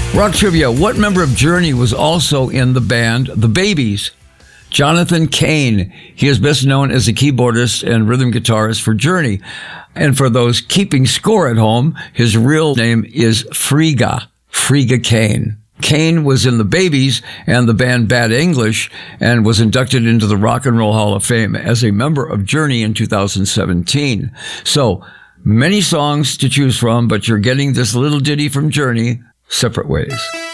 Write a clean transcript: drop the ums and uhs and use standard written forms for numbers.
Rock trivia. What member of Journey was also in the band The Babies? Jonathan Cain. He is best known as a keyboardist and rhythm guitarist for Journey. And for those keeping score at home, his real name is Frigga Cain. Cain was in The Babies and the band Bad English and was inducted into the Rock and Roll Hall of Fame as a member of Journey in 2017. So, many songs to choose from, but you're getting this little ditty from Journey, Separate Ways.